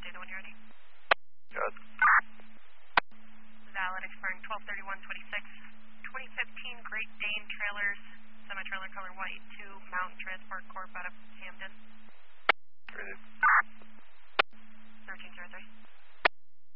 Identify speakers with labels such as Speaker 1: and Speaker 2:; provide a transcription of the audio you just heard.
Speaker 1: data when you're ready.
Speaker 2: Good.
Speaker 1: Valid expiring 12/31/26. 2015 Great Dane trailers, semi-trailer color white, to Mountain Transport Corp out of Hamden.